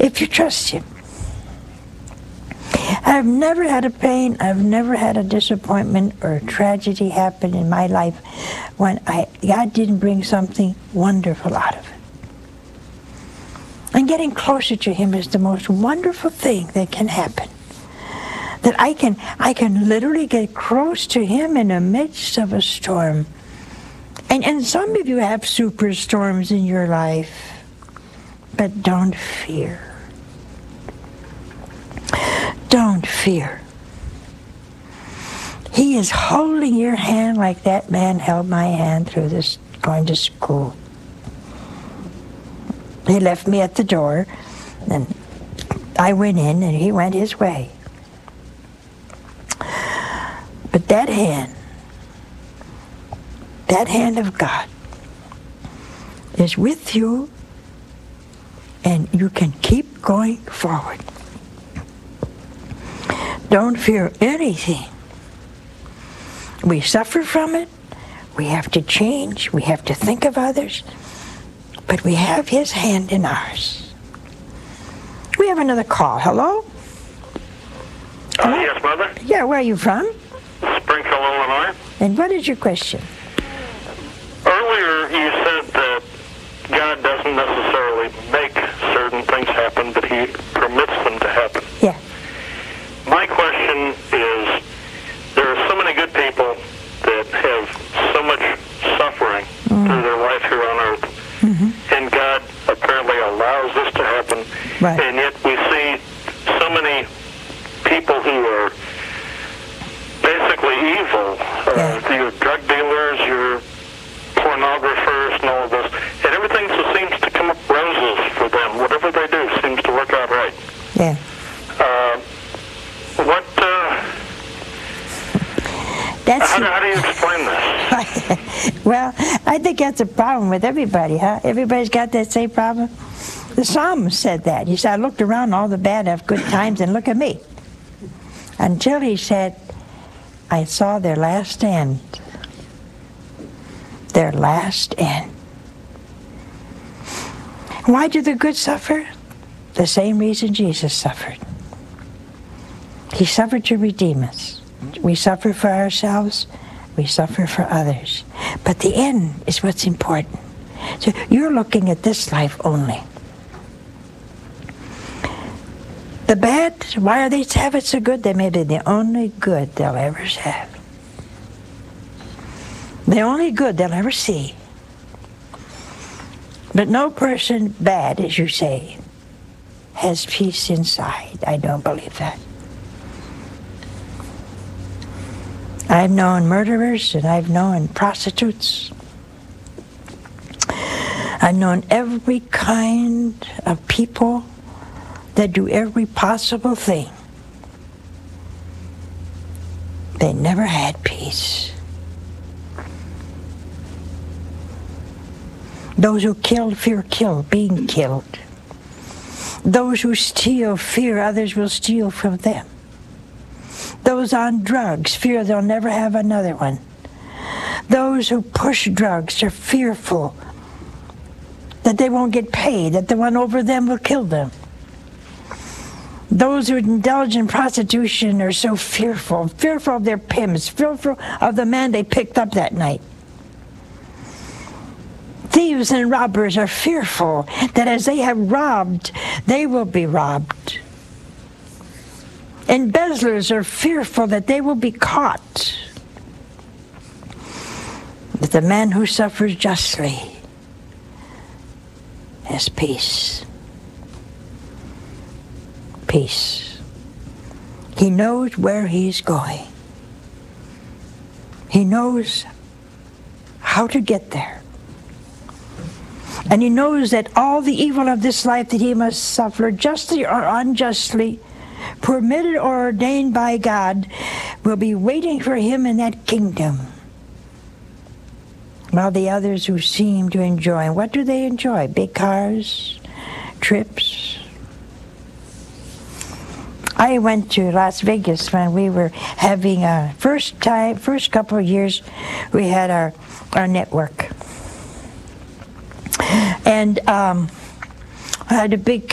if you trust Him. I've never had a pain, I've never had a disappointment or a tragedy happen in my life when God didn't bring something wonderful out of it. And getting closer to Him is the most wonderful thing that can happen. That I can literally get close to Him in the midst of a storm. And some of you have superstorms in your life, but don't fear. Don't fear. He is holding your hand like that man held my hand through this going to school. He left me at the door, and I went in, and he went his way. But that hand of God is with you, and you can keep going forward. Don't fear anything. We suffer from it. We have to change. We have to think of others. But we have His hand in ours. We have another call. Hello? Hello? Yes, Mother. Yeah, where are you from? Springfield, Illinois. And what is your question? Earlier you said that God doesn't necessarily make certain things happen, but He permits them to happen. Yeah. My question is, there are so many good people that have so much suffering through their life here on earth, and God apparently allows this to happen, Right. and yet we see so many people who are basically evil. Your drug dealers, your pornographers, and all of this, and everything just seems to come up roses for them. Whatever they do seems to work out right. Yeah. How do you explain this? Well, I think that's a problem with everybody, huh? Everybody's got that same problem. The psalmist said that. He said, I looked around all the bad have good times, and look at me. Until he said, I saw their last end. Their last end. Why do the good suffer? The same reason Jesus suffered. He suffered to redeem us. We suffer for ourselves, we suffer for others. But the end is what's important. So you're looking at this life only. The bad, why are they have it so good? They may be the only good they'll ever have. The only good they'll ever see. But no person bad, as you say, has peace inside. I don't believe that. I've known murderers, and I've known prostitutes. I've known every kind of people that do every possible thing. They never had peace. Those who killed fear being killed. Those who steal fear others will steal from them. Those on drugs fear they'll never have another one. Those who push drugs are fearful that they won't get paid, that the one over them will kill them. Those who indulge in prostitution are so fearful of their pimps, fearful of the man they picked up that night. Thieves and robbers are fearful that as they have robbed, they will be robbed. Embezzlers are fearful that they will be caught. But the man who suffers justly has peace. Peace. He knows where he's going. He knows how to get there. And he knows that all the evil of this life that he must suffer, justly or unjustly, permitted or ordained by God, will be waiting for him in that kingdom. While the others who seem to enjoy, and what do they enjoy? Big cars, trips. I went to Las Vegas when we were having a first couple of years we had our network. And I had a big